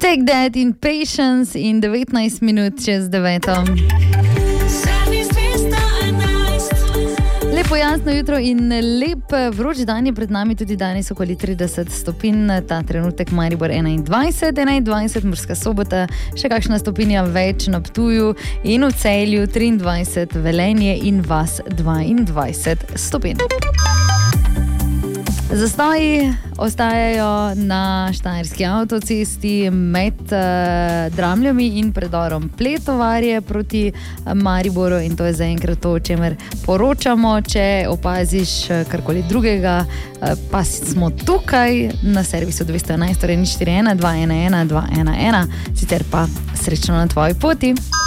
Take That in Patience in 19 minut čez 9. Lepo jasno jutro in lep vroč dan je pred nami, tudi danes okoli 30 stopinj, ta trenutek Maribor 21, Murska Sobota, še kakšna stopinja več na Ptuju in v Celju 23, Velenje in Vas 22 stopinj. Zastoji ostajajo na štajerski avtocesti med Dramljami in predorom Pletovarje proti Mariboru in to je zaenkrat to, o čemer poročamo. Če opaziš karkoli drugega, pa smo tukaj na servisu 211, torej 041 211 211, sicer pa srečno na tvoji poti.